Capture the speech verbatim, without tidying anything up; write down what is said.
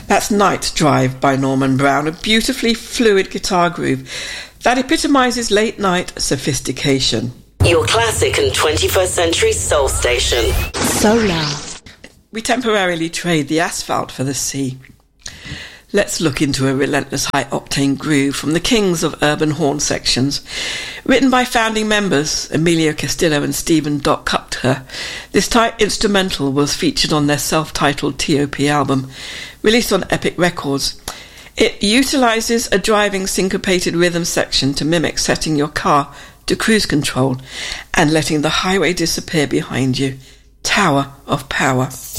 That's Night Drive by Norman Brown, a beautifully fluid guitar groove that epitomises late night sophistication. Your classic and twenty-first century soul station. Solar. We temporarily trade the asphalt for the sea. Let's look into a relentless high-octane groove from the kings of urban horn sections. Written by founding members Emilio Castillo and Stephen Doc Cutler, this tight instrumental was featured on their self-titled T O P album, released on Epic Records. It utilises a driving syncopated rhythm section to mimic setting your car to cruise control and letting the highway disappear behind you. Tower of Power.